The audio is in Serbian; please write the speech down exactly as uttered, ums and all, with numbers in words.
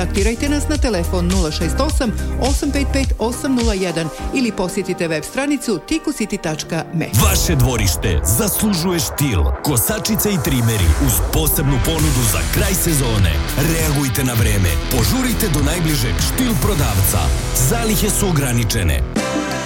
kontaktirajte nas na telefon nula šest osam osam pet pet osam nula jedan ili posjetite web stranicu tikusiti tačka me. Vaše dvorište zaslužuje štil. Kosačice i trimeri uz posebnu ponudu za kraj sezone. Reagujte na vreme. Požurite do najbližeg štil prodavca. Zalihe su ograničene.